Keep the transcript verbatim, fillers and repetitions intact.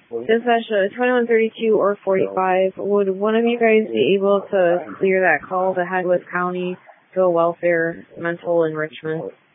Dispatch uh, twenty-one thirty-two or forty-five. Would one of you guys be able to clear that call to Hagwith County to a welfare mental enrichment?